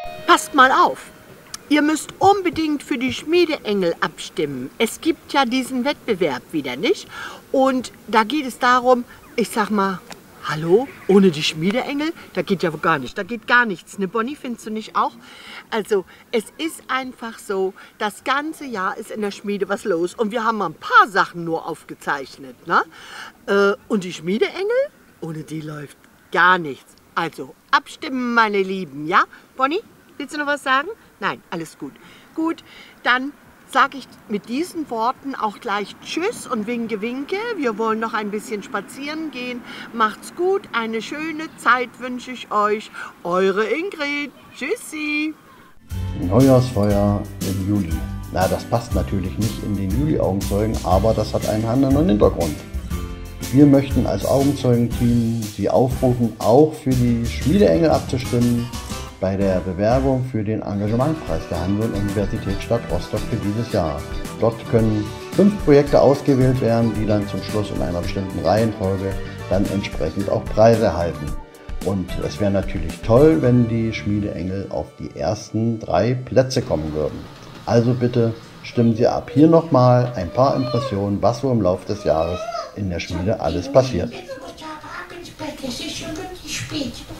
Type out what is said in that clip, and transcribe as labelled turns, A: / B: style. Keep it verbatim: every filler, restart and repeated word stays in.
A: Passt mal auf. Ihr müsst unbedingt für die Schmiedeengel abstimmen. Es gibt ja diesen Wettbewerb wieder, nicht? Und da geht es darum, ich sag mal, hallo, ohne die Schmiedeengel, da geht ja wohl gar nicht, da geht gar nichts. Ne, Bonnie, findest du nicht auch? Also, es ist einfach so, das ganze Jahr ist in der Schmiede was los und wir haben mal ein paar Sachen nur aufgezeichnet, ne? Äh, und die Schmiedeengel, ohne die läuft gar nichts. Also, abstimmen, meine Lieben, ja? Bonnie, willst du noch was sagen? Nein, alles gut. Gut, dann sage ich mit diesen Worten auch gleich Tschüss und Winke, Winke. Wir wollen noch ein bisschen spazieren gehen. Macht's gut, eine schöne Zeit wünsche ich euch. Eure Ingrid. Tschüssi.
B: Neujahrsfeuer im Juli. Na, das passt natürlich nicht in den Juli-Augenzeugen, aber das hat einen anderen Hintergrund. Wir möchten als Augenzeugenteam Sie aufrufen, auch für die Schmiedeengel abzustimmen bei der Bewerbung für den Engagementpreis der Handel-Universität Stadt Rostock für dieses Jahr. Dort können fünf Projekte ausgewählt werden, die dann zum Schluss in einer bestimmten Reihenfolge dann entsprechend auch Preise erhalten. Und es wäre natürlich toll, wenn die Schmiedeengel auf die ersten drei Plätze kommen würden. Also bitte stimmen Sie ab. Hier nochmal ein paar Impressionen, was so im Laufe des Jahres in der Schmiede alles passiert.
C: Jetzt muss ich aber ab ins Bett, es ist schon wirklich spät.